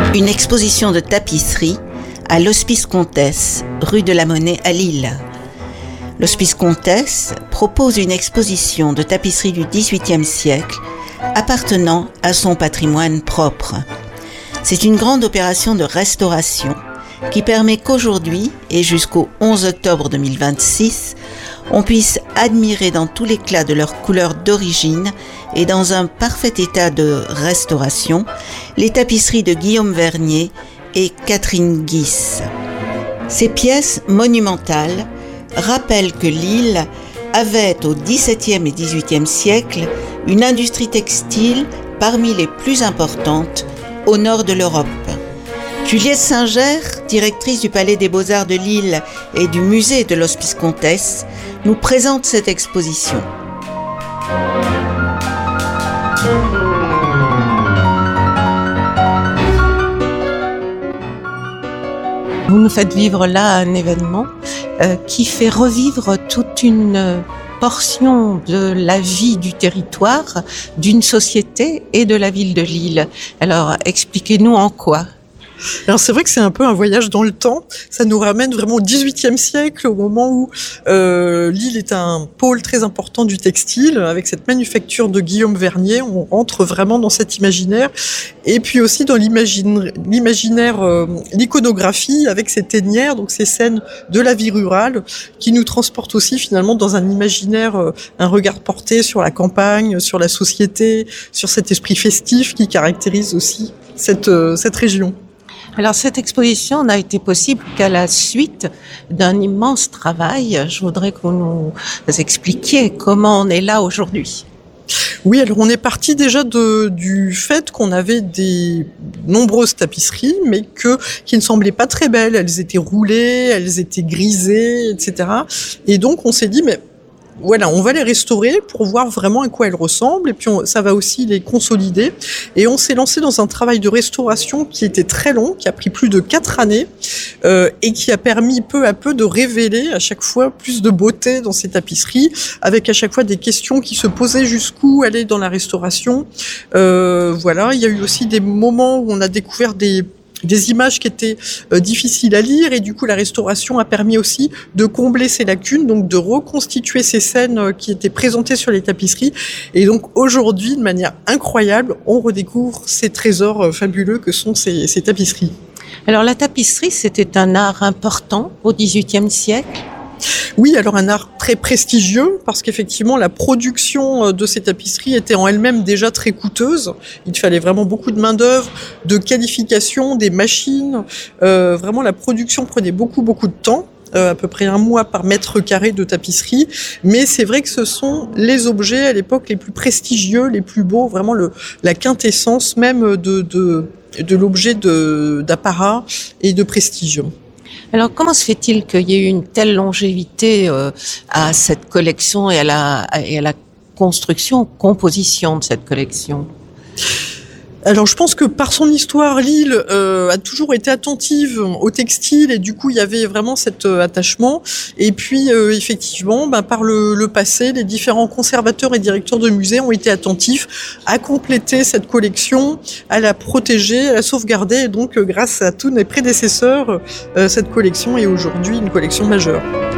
Une exposition de tapisserie à l'Hospice Comtesse, rue de la Monnaie à Lille. L'Hospice Comtesse propose une exposition de tapisserie du XVIIIe siècle appartenant à son patrimoine propre. C'est une grande opération de restauration qui permet qu'aujourd'hui et jusqu'au 11 octobre 2026, on puisse admirer dans tout l'éclat de leur couleur d'origine et dans un parfait état de restauration les tapisseries de Guillaume Vernier et Catherine Guisse. Ces pièces monumentales rappellent que Lille avait au XVIIe et XVIIIe siècle une industrie textile parmi les plus importantes au nord de l'Europe. Juliette Singer, directrice du Palais des Beaux-Arts de Lille et du musée de l'Hospice Comtesse, nous présente cette exposition. Vous nous faites vivre là un événement qui fait revivre toute une portion de la vie du territoire, d'une société et de la ville de Lille. Alors, expliquez-nous en quoi. Alors c'est vrai que c'est un peu un voyage dans le temps. Ça nous ramène vraiment au XVIIIe siècle, au moment où Lille est un pôle très important du textile, avec cette manufacture de Guillaume Vernier. On rentre vraiment dans cet imaginaire. Et puis aussi dans l'imaginaire, l'iconographie, avec ces ténières, donc ces scènes de la vie rurale, qui nous transportent aussi finalement dans un imaginaire, un regard porté sur la campagne, sur la société, sur cet esprit festif qui caractérise aussi cette région. Alors cette exposition n'a été possible qu'à la suite d'un immense travail. Je voudrais que vous nous expliquiez comment on est là aujourd'hui. Oui, alors on est parti déjà du fait qu'on avait des nombreuses tapisseries, mais qui ne semblaient pas très belles. Elles étaient roulées, elles étaient grisées, etc. Et donc on s'est dit, mais voilà, on va les restaurer pour voir vraiment à quoi elles ressemblent, et puis ça va aussi les consolider. Et on s'est lancé dans un travail de restauration qui était très long, qui a pris plus de 4 années, et qui a permis peu à peu de révéler à chaque fois plus de beauté dans ces tapisseries, avec à chaque fois des questions qui se posaient jusqu'où aller dans la restauration. Voilà, il y a eu aussi des moments où on a découvert des images qui étaient difficiles à lire, et du coup la restauration a permis aussi de combler ces lacunes, donc de reconstituer ces scènes qui étaient présentées sur les tapisseries. Et donc aujourd'hui, de manière incroyable, on redécouvre ces trésors fabuleux que sont ces tapisseries. Alors la tapisserie, c'était un art important au XVIIIe siècle. Oui, alors un art très prestigieux, parce qu'effectivement la production de ces tapisseries était en elle-même déjà très coûteuse. Il fallait vraiment beaucoup de main-d'œuvre, de qualification, des machines. Vraiment la production prenait beaucoup de temps. À peu près 1 mois par mètre carré de tapisserie, mais c'est vrai que ce sont les objets à l'époque les plus prestigieux, les plus beaux, vraiment la quintessence même de l'objet d'apparat et de prestige. Alors, comment se fait-il qu'il y ait eu une telle longévité à cette collection et à la composition de cette collection ? Alors je pense que par son histoire, Lille a toujours été attentive au textile, et du coup il y avait vraiment cet attachement. Et puis effectivement, par le passé, les différents conservateurs et directeurs de musées ont été attentifs à compléter cette collection, à la protéger, à la sauvegarder. Et donc grâce à tous mes prédécesseurs, cette collection est aujourd'hui une collection majeure.